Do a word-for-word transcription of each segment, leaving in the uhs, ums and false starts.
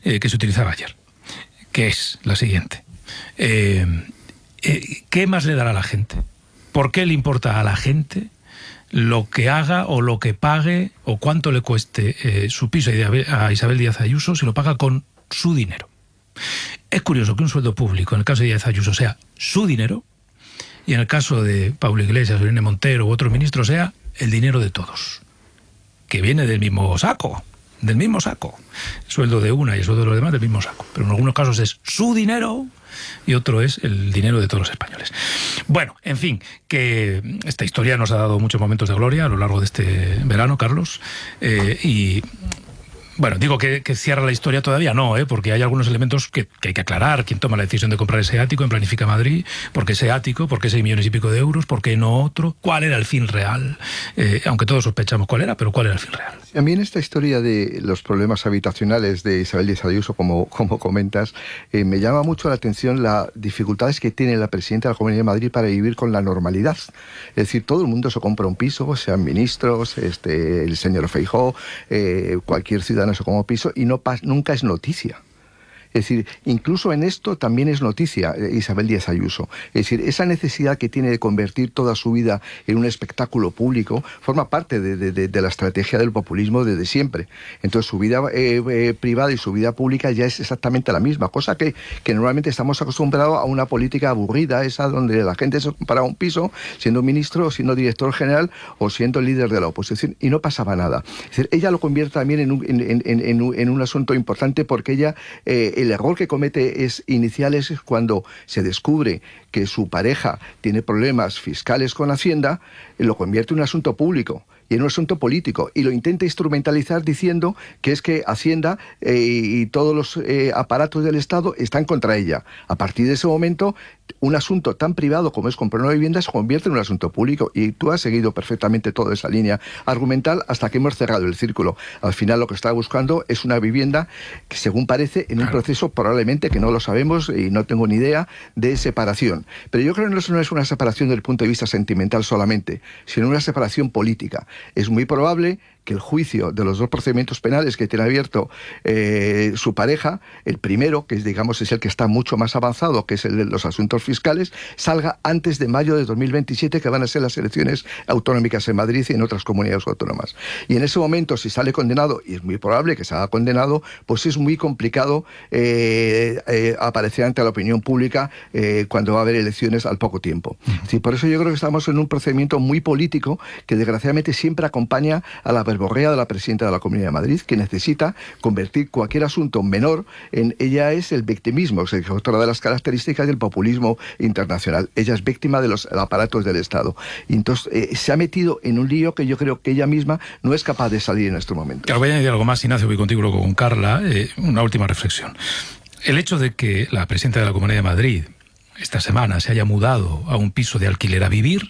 eh, que se utilizaba ayer, que es la siguiente. Eh, eh, ¿Qué más le dará a la gente? ¿Por qué le importa a la gente lo que haga o lo que pague o cuánto le cueste eh, su piso a Isabel Díaz Ayuso si lo paga con su dinero? Es curioso que un sueldo público, en el caso de Díaz Ayuso, sea su dinero, y en el caso de Pablo Iglesias, Irene Montero u otro ministro, sea el dinero de todos, que viene del mismo saco, del mismo saco. El sueldo de una y el sueldo de los demás del mismo saco. Pero en algunos casos es su dinero y otro es el dinero de todos los españoles. Bueno, en fin, que esta historia nos ha dado muchos momentos de gloria a lo largo de este verano, Carlos, eh, y... Bueno, digo que, que cierra la historia todavía, no, ¿eh? Porque hay algunos elementos que, que hay que aclarar. ¿Quién toma la decisión de comprar ese ático en Planifica Madrid? ¿Por qué ese ático? ¿Por qué seis millones y pico de euros? ¿Por qué no otro? ¿Cuál era el fin real? Eh, aunque todos sospechamos cuál era, pero ¿cuál era el fin real? A mí en esta historia de los problemas habitacionales de Isabel Díaz Ayuso, como, como comentas, eh, me llama mucho la atención las dificultades que tiene la presidenta de la Comunidad de Madrid para vivir con la normalidad. Es decir, todo el mundo se compra un piso, sean ministros, este, el señor Feijóo, eh, cualquier ciudadano se como piso y no pas, nunca es noticia. Es decir, incluso en esto también es noticia Isabel Díaz Ayuso. Es decir, esa necesidad que tiene de convertir toda su vida en un espectáculo público forma parte de, de, de la estrategia del populismo desde siempre. Entonces su vida eh, eh, privada y su vida pública ya es exactamente la misma, cosa que, que normalmente estamos acostumbrados a una política aburrida, esa donde la gente se compara un piso siendo ministro, siendo director general o siendo líder de la oposición y no pasaba nada. Es decir, ella lo convierte también en un, en, en, en, un, en un asunto importante porque ella... Eh, el error que comete es inicial es cuando se descubre que su pareja tiene problemas fiscales con Hacienda, lo convierte en un asunto público y en un asunto político, y lo intenta instrumentalizar diciendo que es que Hacienda eh, y todos los eh, aparatos del Estado están contra ella. A partir de ese momento, un asunto tan privado como es comprar una vivienda se convierte en un asunto público, y tú has seguido perfectamente toda esa línea argumental hasta que hemos cerrado el círculo. Al final lo que está buscando es una vivienda que, según parece, en un proceso probablemente, que no lo sabemos y no tengo ni idea, de separación. Pero yo creo que no es una separación desde el punto de vista sentimental solamente, sino una separación política. Es muy probable que el juicio de los dos procedimientos penales que tiene abierto eh, su pareja, el primero, que es, digamos es el que está mucho más avanzado, que es el de los asuntos fiscales, salga antes de mayo de dos mil veintisiete, que van a ser las elecciones autonómicas en Madrid y en otras comunidades autónomas. Y en ese momento, si sale condenado, y es muy probable que salga condenado, pues es muy complicado eh, eh, aparecer ante la opinión pública eh, cuando va a haber elecciones al poco tiempo. Sí, por eso yo creo que estamos en un procedimiento muy político que desgraciadamente siempre acompaña a la verborrea de la presidenta de la Comunidad de Madrid, que necesita convertir cualquier asunto menor en... Ella es el victimismo, o sea, es otra de las características del populismo internacional. Ella es víctima de los aparatos del Estado. Y entonces eh, se ha metido en un lío que yo creo que ella misma no es capaz de salir en este momento. Claro, voy a añadir algo más, Ignacio, voy contigo luego con Carla. Eh, una última reflexión. El hecho de que la presidenta de la Comunidad de Madrid esta semana se haya mudado a un piso de alquiler a vivir,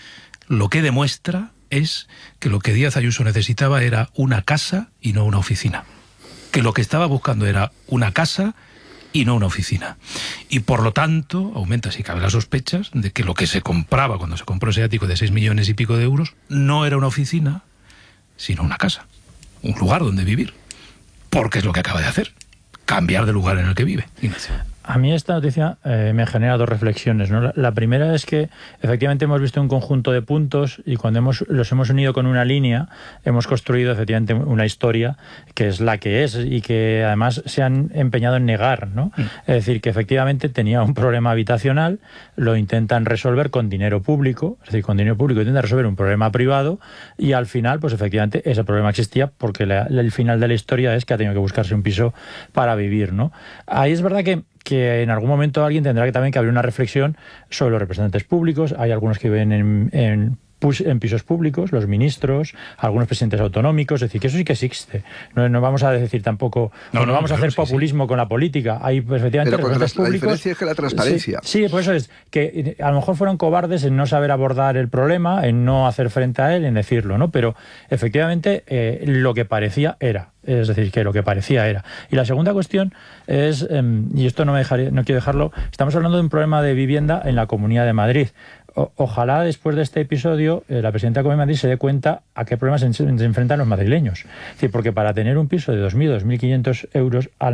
lo que demuestra es que lo que Díaz Ayuso necesitaba era una casa y no una oficina. Que lo que estaba buscando era una casa y no una oficina. Y por lo tanto, aumenta si cabe las sospechas de que lo que se compraba cuando se compró ese ático de seis millones y pico de euros no era una oficina, sino una casa. Un lugar donde vivir. Porque es lo que acaba de hacer. Cambiar de lugar en el que vive. Ignacio. A mí esta noticia eh, me genera dos reflexiones, ¿no? La, la primera es que efectivamente hemos visto un conjunto de puntos y cuando hemos, los hemos unido con una línea hemos construido efectivamente una historia que es la que es y que además se han empeñado en negar, ¿no? Mm. Es decir, que efectivamente tenía un problema habitacional, lo intentan resolver con dinero público, es decir, con dinero público intentan resolver un problema privado y al final, pues efectivamente ese problema existía porque la, el final de la historia es que ha tenido que buscarse un piso para vivir, ¿no? Ahí es verdad que que en algún momento alguien tendrá que también que abrir una reflexión sobre los representantes públicos. Hay algunos que viven en, en, en pisos públicos, los ministros, algunos presidentes autonómicos, es decir, que eso sí que existe. No, no vamos a decir tampoco, no, no, no vamos a hacer sí, populismo sí. con la política. Hay efectivamente Pero representantes la, públicos. La diferencia es que la transparencia. Sí, sí, por eso es que a lo mejor fueron cobardes en no saber abordar el problema, en no hacer frente a él, en decirlo, ¿no? Pero efectivamente eh, lo que parecía era. Es decir, que lo que parecía era. Y la segunda cuestión es, eh, y esto no me dejaré, no quiero dejarlo, estamos hablando de un problema de vivienda en la Comunidad de Madrid. O, ojalá después de este episodio eh, la presidenta de la Comunidad de Madrid se dé cuenta a qué problemas se, se enfrentan los madrileños. Es decir, porque para tener un piso de dos mil, dos mil quinientos euros al